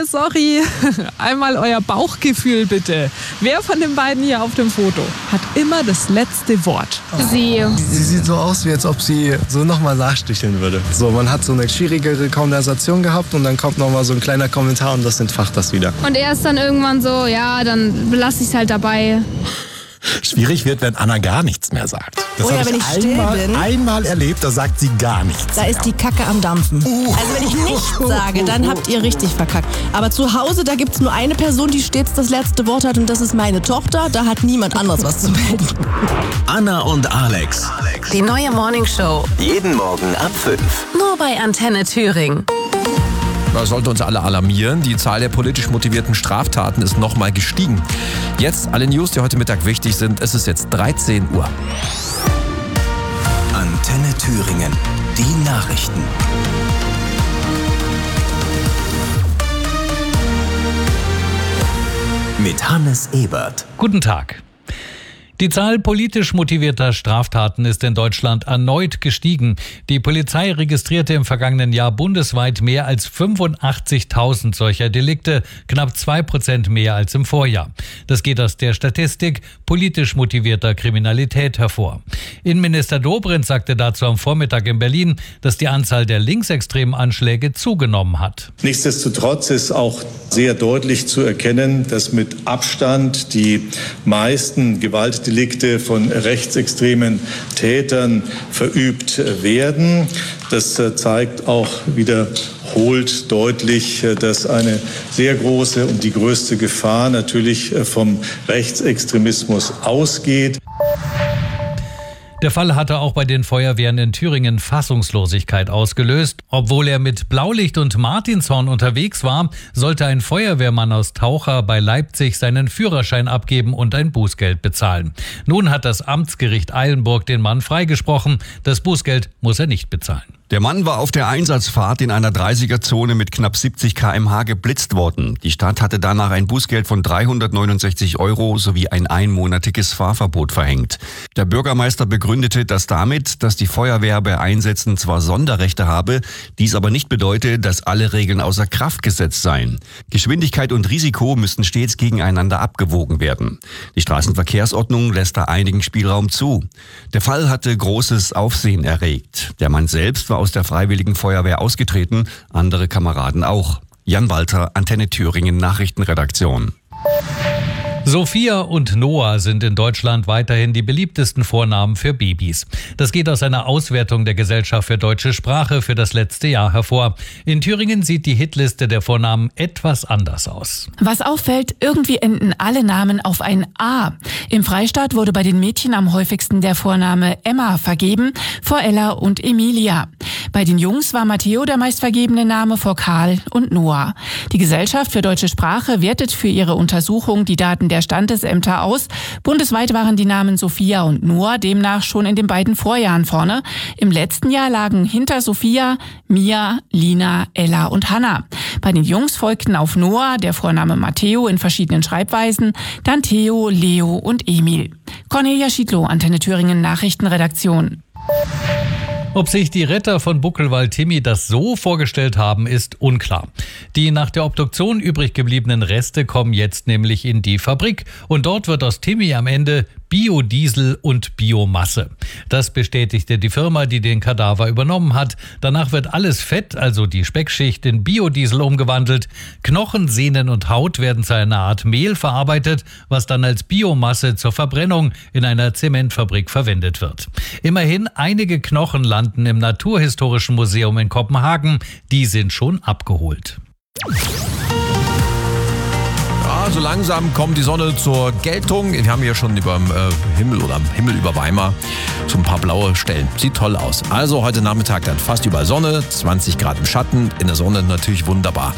sorry. Einmal euer Bauchgefühl bitte. Wer von den beiden hier auf dem Foto hat immer das letzte Wort? Sie. Sie sieht so aus, wie als ob sie so nochmal nachsticheln würde. So, man hat so eine schwierigere Konversation gehabt und dann kommt nochmal so ein kleiner Kommentar und das entfacht das wieder. Und er ist dann irgendwann so, ja, dann belasse ich es halt dabei. Schwierig wird, wenn Anna gar nichts mehr sagt. Das ja, habe wenn ich still bin. einmal erlebt, da sagt sie gar nichts. Da ist die Kacke am Dampfen. Also wenn ich nichts sage, dann habt ihr richtig verkackt. Aber zu Hause, da gibt's nur eine Person, die stets das letzte Wort hat und das ist meine Tochter. Da hat niemand anderes was zu melden. Anna und Alex. Die neue Morningshow. Jeden Morgen ab 5. Nur bei Antenne Thüringen. Das sollte uns alle alarmieren. Die Zahl der politisch motivierten Straftaten ist nochmal gestiegen. Jetzt alle News, die heute Mittag wichtig sind. Es ist jetzt 13 Uhr. Antenne Thüringen. Die Nachrichten. Mit Hannes Ebert. Guten Tag. Die Zahl politisch motivierter Straftaten ist in Deutschland erneut gestiegen. Die Polizei registrierte im vergangenen Jahr bundesweit mehr als 85.000 solcher Delikte, knapp 2% mehr als im Vorjahr. Das geht aus der Statistik politisch motivierter Kriminalität hervor. Innenminister Dobrindt sagte dazu am Vormittag in Berlin, dass die Anzahl der linksextremen Anschläge zugenommen hat. Nichtsdestotrotz ist auch sehr deutlich zu erkennen, dass mit Abstand die meisten Gewaltdelikte von rechtsextremen Tätern verübt werden. Das zeigt auch wiederholt deutlich, dass eine sehr große und die größte Gefahr natürlich vom Rechtsextremismus ausgeht. Der Fall hatte auch bei den Feuerwehren in Thüringen Fassungslosigkeit ausgelöst. Obwohl er mit Blaulicht und Martinshorn unterwegs war, sollte ein Feuerwehrmann aus Taucher bei Leipzig seinen Führerschein abgeben und ein Bußgeld bezahlen. Nun hat das Amtsgericht Eilenburg den Mann freigesprochen. Das Bußgeld muss er nicht bezahlen. Der Mann war auf der Einsatzfahrt in einer 30er-Zone mit knapp 70 km/h geblitzt worden. Die Stadt hatte danach ein Bußgeld von 369 € sowie ein einmonatiges Fahrverbot verhängt. Der Bürgermeister begründete das damit, dass die Feuerwehr bei Einsätzen zwar Sonderrechte habe, dies aber nicht bedeute, dass alle Regeln außer Kraft gesetzt seien. Geschwindigkeit und Risiko müssten stets gegeneinander abgewogen werden. Die Straßenverkehrsordnung lässt da einigen Spielraum zu. Der Fall hatte großes Aufsehen erregt. Der Mann selbst war aus der Freiwilligen Feuerwehr ausgetreten, andere Kameraden auch. Jan Walter, Antenne Thüringen Nachrichtenredaktion. Sophia und Noah sind in Deutschland weiterhin die beliebtesten Vornamen für Babys. Das geht aus einer Auswertung der Gesellschaft für deutsche Sprache für das letzte Jahr hervor. In Thüringen sieht die Hitliste der Vornamen etwas anders aus. Was auffällt, irgendwie enden alle Namen auf ein A. Im Freistaat wurde bei den Mädchen am häufigsten der Vorname Emma vergeben, vor Ella und Emilia. Bei den Jungs war Matteo der meistvergebene Name vor Karl und Noah. Die Gesellschaft für deutsche Sprache wertet für ihre Untersuchung die Daten der Standesämter aus. Bundesweit waren die Namen Sophia und Noah demnach schon in den beiden Vorjahren vorne. Im letzten Jahr lagen hinter Sophia Mia, Lina, Ella und Hannah. Bei den Jungs folgten auf Noah der Vorname Matteo in verschiedenen Schreibweisen, dann Theo, Leo und Emil. Cornelia Schiedlow, Antenne Thüringen Nachrichtenredaktion. Ob sich die Retter von Buckelwald-Timmy das so vorgestellt haben, ist unklar. Die nach der Obduktion übrig gebliebenen Reste kommen jetzt nämlich in die Fabrik und dort wird aus Timmy am Ende Biodiesel und Biomasse. Das bestätigte die Firma, die den Kadaver übernommen hat. Danach wird alles Fett, also die Speckschicht, in Biodiesel umgewandelt. Knochen, Sehnen und Haut werden zu einer Art Mehl verarbeitet, was dann als Biomasse zur Verbrennung in einer Zementfabrik verwendet wird. Immerhin, einige Knochen landen im Naturhistorischen Museum in Kopenhagen. Die sind schon abgeholt. So langsam kommt die Sonne zur Geltung. Wir haben hier schon über dem Himmel oder am Himmel über Weimar so ein paar blaue Stellen. Sieht toll aus. Also heute Nachmittag dann fast überall Sonne, 20 Grad im Schatten, in der Sonne natürlich wunderbar.